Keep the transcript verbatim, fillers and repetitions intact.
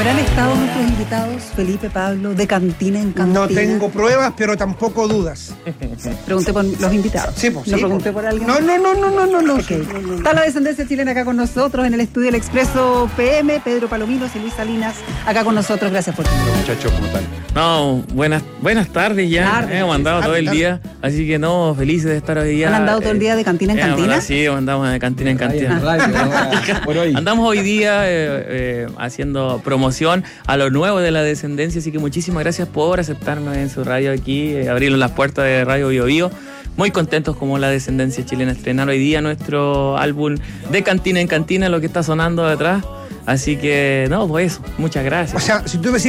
¿Habrán estado nuestros invitados, Felipe, Pablo, de Cantina en Cantina? No tengo pruebas, pero tampoco dudas. Pregunté por los invitados. Sí, pues, ¿No sí, pregunté pues. por alguien? No, no, no, no, no, no, no, Okay. no, no, no. Está la descendencia chilena acá con nosotros en el estudio del Expreso P M, Pedro Palominos y Luis Salinas acá con nosotros. Gracias por venir. Muchachos, ¿cómo están? No, buenas, buenas tardes ya. Tardes, Hemos andado tardes, todo el tardes. día, así que no, felices de estar hoy día. ¿Han andado todo el día de Cantina en eh, Cantina? andado- Sí, andamos de Cantina en Cantina. Radio, ¿no? Por hoy. Andamos hoy día eh, eh, haciendo promoción a lo nuevo de la descendencia, así que muchísimas gracias por aceptarnos en su radio aquí, eh, abrir las puertas de Radio Bio Bio. Muy contentos como la descendencia chilena estrenar hoy día nuestro álbum de Cantina en Cantina, lo que está sonando detrás. Así que, no, pues eso, muchas gracias. O sea, si tú me